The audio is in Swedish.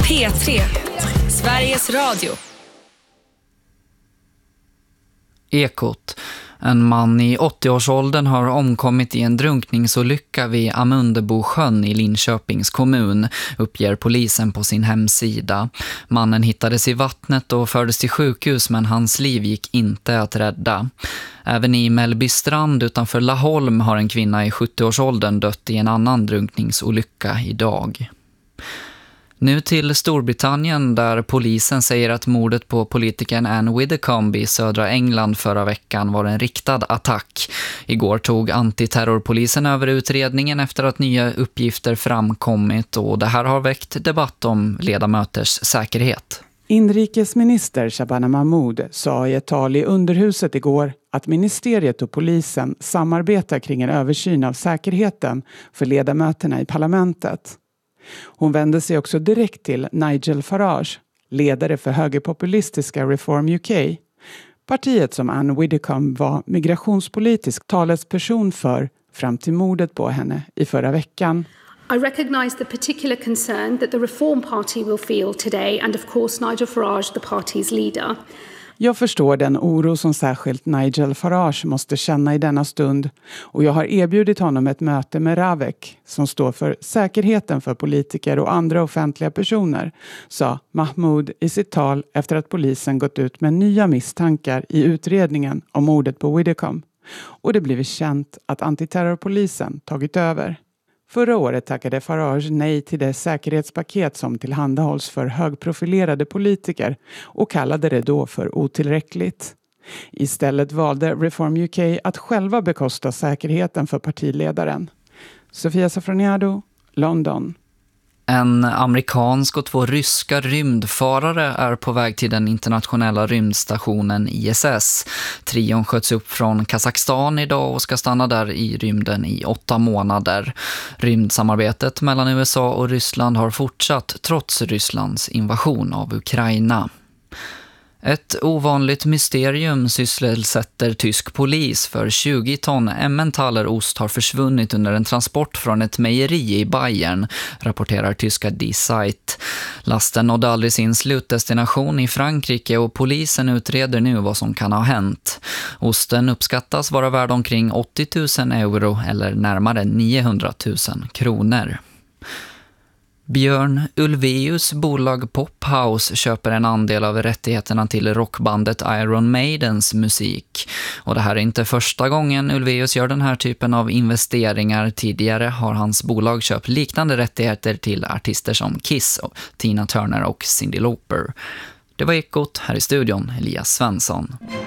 P3, Sveriges Radio. Ekot. En man i 80-årsåldern har omkommit i en drunkningsolycka vid Amundebosjön i Linköpings kommun, uppger polisen på sin hemsida. Mannen hittades i vattnet och fördes till sjukhus, men hans liv gick inte att rädda. Även i Mellbystrand utanför Laholm har en kvinna i 70-årsåldern dött i en annan drunkningsolycka idag. Nu till Storbritannien, där polisen säger att mordet på politikern Anne Widdecombe i södra England förra veckan var en riktad attack. Igår tog antiterrorpolisen över utredningen efter att nya uppgifter framkommit, och det här har väckt debatt om ledamöters säkerhet. Inrikesminister Shabana Mahmoud sa i ett tal i Underhuset igår att ministeriet och polisen samarbetar kring en översyn av säkerheten för ledamöterna i parlamentet. Hon vände sig också direkt till Nigel Farage, ledare för högerpopulistiska Reform UK. Partiet som Anne Widdecombe var migrationspolitisk talesperson för fram till mordet på henne i förra veckan. I recognise the particular concern that the Reform Party will feel today, and of course Nigel Farage, the party's leader. Jag förstår den oro som särskilt Nigel Farage måste känna i denna stund, och jag har erbjudit honom ett möte med Ravek, som står för säkerheten för politiker och andra offentliga personer, sa Mahmoud i sitt tal efter att polisen gått ut med nya misstankar i utredningen om mordet på Widdecombe. Och det blivit känt att antiterrorpolisen tagit över. Förra året tackade Farage nej till det säkerhetspaket som tillhandahålls för högprofilerade politiker och kallade det då för otillräckligt. Istället valde Reform UK att själva bekosta säkerheten för partiledaren. Sofia Safroniado, London. En amerikansk och 2 ryska rymdfarare är på väg till den internationella rymdstationen ISS. Trion sköts upp från Kazakstan idag och ska stanna där i rymden i 8 månader. Rymdsamarbetet mellan USA och Ryssland har fortsatt trots Rysslands invasion av Ukraina. Ett ovanligt mysterium sysselsätter tysk polis, för 20 ton Emmentaler-ost har försvunnit under en transport från ett mejeri i Bayern, rapporterar tyska Die Zeit. Lasten nådde aldrig sin slutdestination i Frankrike och polisen utreder nu vad som kan ha hänt. Osten uppskattas vara värd omkring 80 000 euro eller närmare 900 000 kronor. Björn Ulvaeus bolag Pophouse köper en andel av rättigheterna till rockbandet Iron Maidens musik. Och det här är inte första gången Ulvaeus gör den här typen av investeringar. Tidigare har hans bolag köpt liknande rättigheter till artister som Kiss, Tina Turner och Cyndi Lauper. Det var Ekot, här i studion Elias Svensson.